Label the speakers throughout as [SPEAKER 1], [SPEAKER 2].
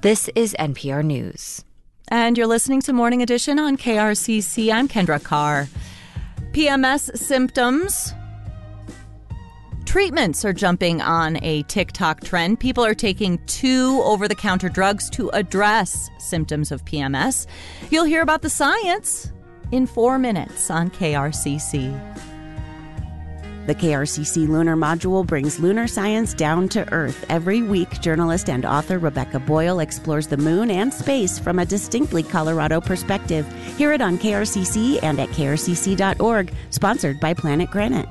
[SPEAKER 1] This is NPR News.
[SPEAKER 2] And you're listening to Morning Edition on KRCC. I'm Kendra Carr. PMS symptoms. Treatments are jumping on a TikTok trend. People are taking 2 over-the-counter drugs to address symptoms of PMS. You'll hear about the science in 4 minutes on KRCC.
[SPEAKER 3] The KRCC Lunar Module brings lunar science down to Earth. Every week, journalist and author Rebecca Boyle explores the moon and space from a distinctly Colorado perspective. Hear it on KRCC and at krcc.org, sponsored by Planet Granite.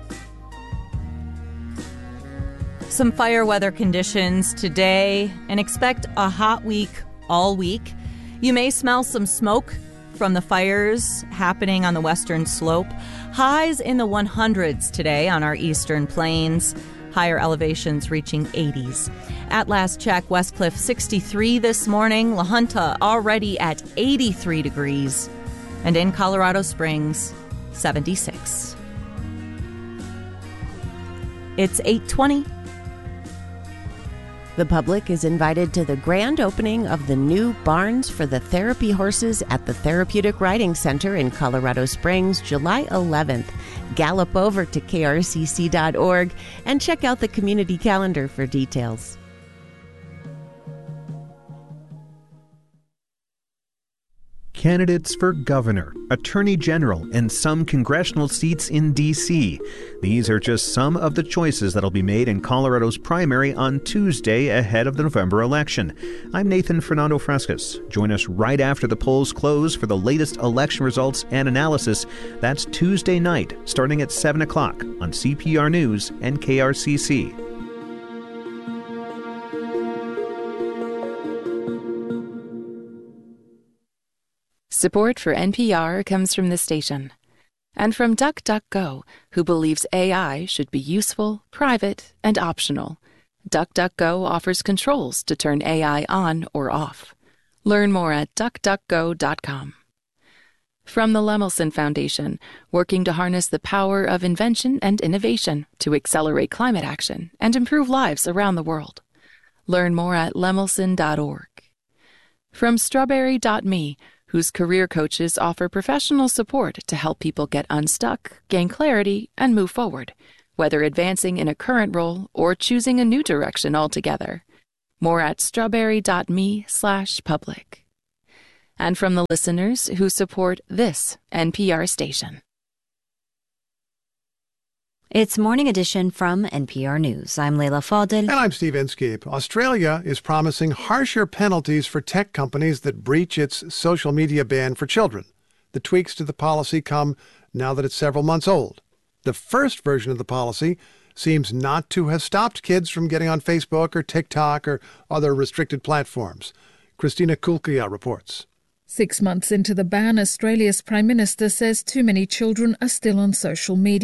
[SPEAKER 2] Some fire weather conditions today, and expect a hot week all week. You may smell some smoke from the fires happening on the western slope. Highs in the 100s today on our eastern plains. Higher elevations reaching 80s. At last check, Westcliff 63 this morning. La Junta already at 83 degrees. And in Colorado Springs, 76. It's 8:20.
[SPEAKER 3] The public is invited to the grand opening of the new Barns for the Therapy Horses at the Therapeutic Riding Center in Colorado Springs, July 11th. Gallop over to krcc.org and check out the community calendar for details.
[SPEAKER 4] Candidates for governor, attorney general, and some congressional seats in D.C. These are just some of the choices that'll be made in Colorado's primary on Tuesday ahead of the November election. I'm Nathan Fernando Frescas. Join us right after the polls close for the latest election results and analysis. That's Tuesday night, starting at 7 o'clock on CPR News and KRCC.
[SPEAKER 5] Support for NPR comes from the station and from DuckDuckGo, who believes AI should be useful, private, and optional. DuckDuckGo offers controls to turn AI on or off. Learn more at duckduckgo.com. From the Lemelson Foundation, working to harness the power of invention and innovation to accelerate climate action and improve lives around the world. Learn more at lemelson.org. From Strawberry.me, whose career coaches offer professional support to help people get unstuck, gain clarity, and move forward, whether advancing in a current role or choosing a new direction altogether. More at strawberry.me/public. And from the listeners who support this NPR station.
[SPEAKER 1] It's Morning Edition from NPR News. I'm Leila Fadel.
[SPEAKER 6] And I'm Steve Inskeep. Australia is promising harsher penalties for tech companies that breach its social media ban for children. The tweaks to the policy come now that it's several months old. The first version of the policy seems not to have stopped kids from getting on Facebook or TikTok or other restricted platforms. Christina Kulkia reports.
[SPEAKER 7] 6 months into the ban, Australia's Prime Minister says too many children are still on social media.